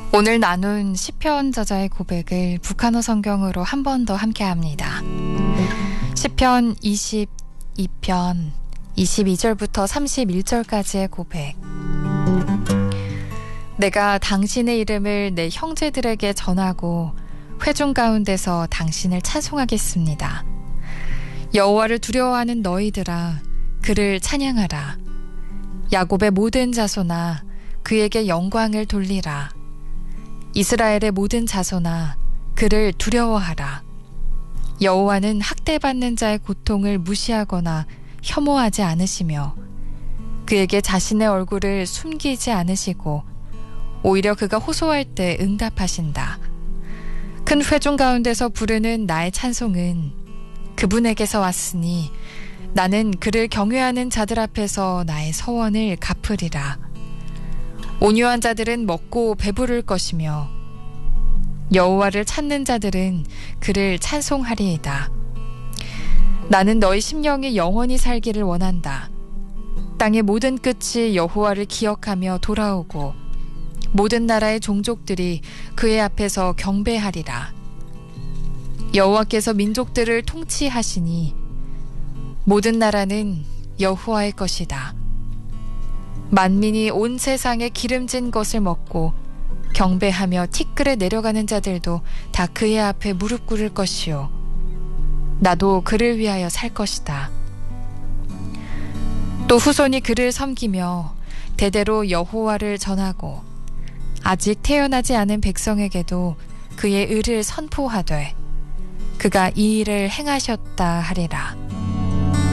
오늘 나눈 시편 저자의 고백을 북한어 성경으로 한 번 더 함께합니다. 시편 22편 22절부터 31절까지의 고백. 내가 당신의 이름을 내 형제들에게 전하고 회중 가운데서 당신을 찬송하겠습니다. 여호와를 두려워하는 너희들아, 그를 찬양하라. 야곱의 모든 자손아, 그에게 영광을 돌리라. 이스라엘의 모든 자손아, 그를 두려워하라. 여호와는 학대받는 자의 고통을 무시하거나 혐오하지 않으시며 그에게 자신의 얼굴을 숨기지 않으시고 오히려 그가 호소할 때 응답하신다. 큰 회중 가운데서 부르는 나의 찬송은 그분에게서 왔으니 나는 그를 경외하는 자들 앞에서 나의 서원을 갚으리라. 온유한 자들은 먹고 배부를 것이며 여호와를 찾는 자들은 그를 찬송하리이다. 나는 너희 심령이 영원히 살기를 원한다. 땅의 모든 끝이 여호와를 기억하며 돌아오고 모든 나라의 종족들이 그의 앞에서 경배하리라. 여호와께서 민족들을 통치하시니 모든 나라는 여호와의 것이다. 만민이 온 세상에 기름진 것을 먹고 경배하며 티끌에 내려가는 자들도 다 그의 앞에 무릎 꿇을 것이요. 나도 그를 위하여 살 것이다. 또 후손이 그를 섬기며 대대로 여호와를 전하고 아직 태어나지 않은 백성에게도 그의 의를 선포하되 그가 이 일을 행하셨다 하리라.